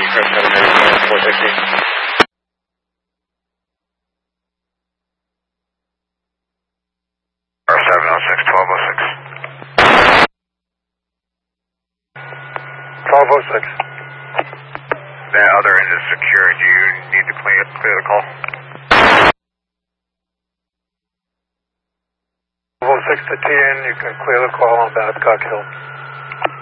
Crest 7 1206. The other end is secure. Do you need to clear the call? 1206 to TN, you can clear the call on Babcock Hill.